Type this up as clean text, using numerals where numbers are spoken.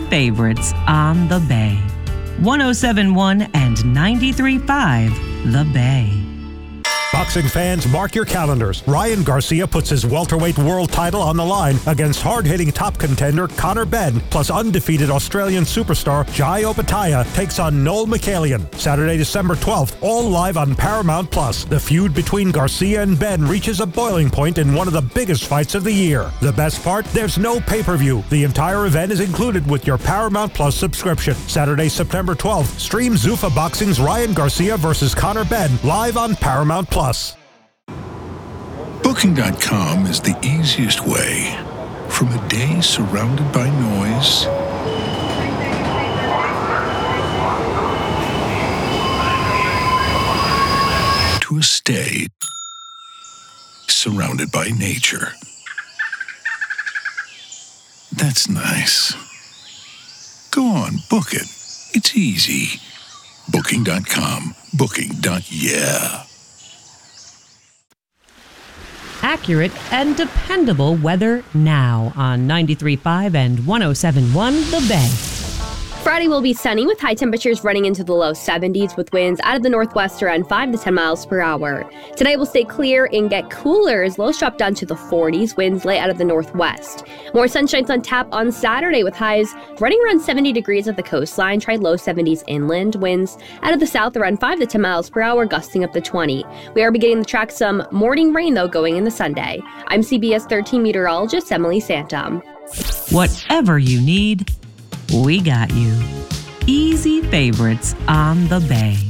favorites on the Bay. 107.1 and 93.5 The Bay. Boxing fans, mark your calendars. Ryan Garcia puts his welterweight world title on the line against hard-hitting top contender Conor Benn, plus undefeated Australian superstar Jai Opetaia takes on Noel Mikhailian. Saturday, December 12th, all live on Paramount+. The feud between Garcia and Benn reaches a boiling point in one of the biggest fights of the year. The best part? There's no pay-per-view. The entire event is included with your Paramount+ subscription. Saturday, September 12th, stream Zuffa Boxing's Ryan Garcia versus Conor Benn live on Paramount+. Booking.com is the easiest way from a day surrounded by noise to a stay surrounded by nature. That's nice. Go on, book it. It's easy. Booking.com. Booking.yeah. Accurate and dependable weather now on 93.5 and 107.1 The Bay. Friday will be sunny with high temperatures running into the low 70s with winds out of the northwest around 5 to 10 miles per hour. Tonight will stay clear and get cooler as lows drop down to the 40s, winds lay out of the northwest. More sunshine's on tap on Saturday with highs running around 70 degrees at the coastline, try low 70s inland, winds out of the south around 5 to 10 miles per hour, gusting up to 20. We are beginning to track some morning rain though going into Sunday. I'm CBS 13 meteorologist Emily Santom. Whatever you need, we got you. Easy favorites on the Bay.